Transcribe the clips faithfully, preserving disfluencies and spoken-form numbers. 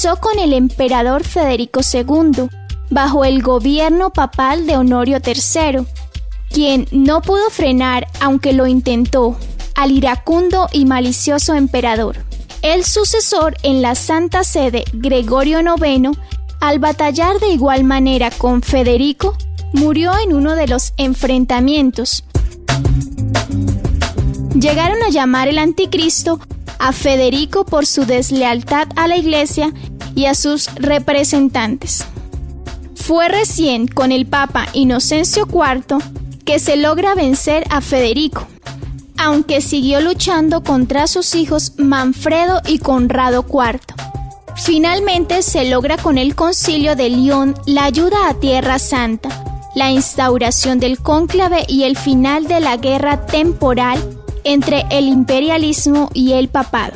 comenzó con el emperador Federico segundo, bajo el gobierno papal de Honorio tercero, quien no pudo frenar, aunque lo intentó, al iracundo y malicioso emperador. El sucesor en la Santa Sede, Gregorio noveno, al batallar de igual manera con Federico, murió en uno de los enfrentamientos. Llegaron a llamar el anticristo a Federico por su deslealtad a la Iglesia y a sus representantes. Fue recién con el Papa Inocencio cuarto que se logra vencer a Federico, aunque siguió luchando contra sus hijos Manfredo y Conrado cuarto. Finalmente se logra con el Concilio de León la ayuda a Tierra Santa, la instauración del cónclave y el final de la guerra temporal entre el imperialismo y el papado.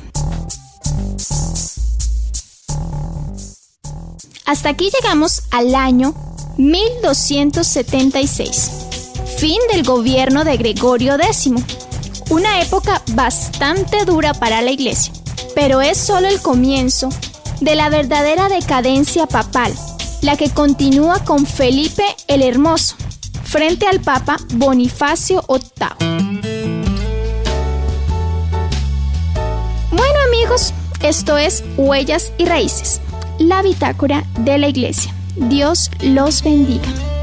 Hasta aquí llegamos al año mil doscientos setenta y seis, fin del gobierno de Gregorio décimo, una época bastante dura para la Iglesia, pero es solo el comienzo de la verdadera decadencia papal, la que continúa con Felipe el Hermoso, frente al Papa Bonifacio octavo. Bueno amigos, esto es Huellas y Raíces, la bitácora de la Iglesia. Dios los bendiga.